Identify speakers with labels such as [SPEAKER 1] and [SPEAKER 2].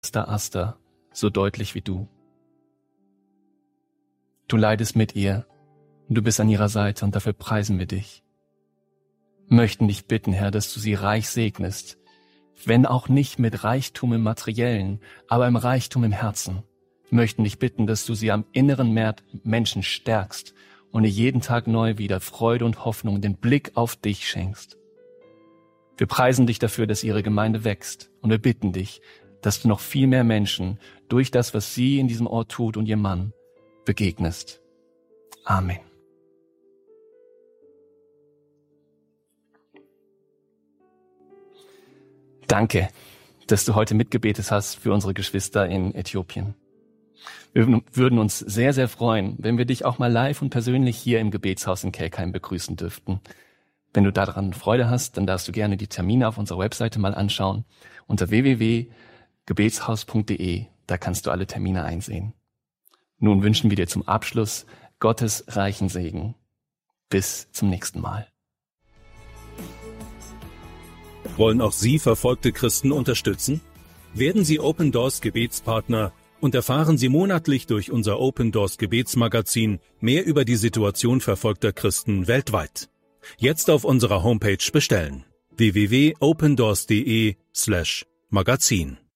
[SPEAKER 1] Aster so deutlich wie du. Du leidest mit ihr und du bist an ihrer Seite und dafür preisen wir dich. Möchten dich bitten, Herr, dass du sie reich segnest, wenn auch nicht mit Reichtum im Materiellen, aber im Reichtum im Herzen. Möchten dich bitten, dass du sie am inneren Menschen stärkst und ihr jeden Tag neu wieder Freude und Hoffnung, den Blick auf dich schenkst. Wir preisen dich dafür, dass ihre Gemeinde wächst und wir bitten dich, dass du noch viel mehr Menschen durch das, was sie in diesem Ort tut und ihr Mann, begegnest. Amen. Danke, dass du heute mitgebetet hast für unsere Geschwister in Äthiopien. Wir würden uns sehr, sehr freuen, wenn wir dich auch mal live und persönlich hier im Gebetshaus in Kelkheim begrüßen dürften. Wenn du daran Freude hast, dann darfst du gerne die Termine auf unserer Webseite mal anschauen. Unter www.gebetshaus.de, da kannst du alle Termine einsehen. Nun wünschen wir dir zum Abschluss Gottes reichen Segen. Bis zum nächsten Mal.
[SPEAKER 2] Wollen auch Sie verfolgte Christen unterstützen? Werden Sie Open Doors Gebetspartner und erfahren Sie monatlich durch unser Open Doors Gebetsmagazin mehr über die Situation verfolgter Christen weltweit. Jetzt auf unserer Homepage bestellen: www.opendoors.de/magazin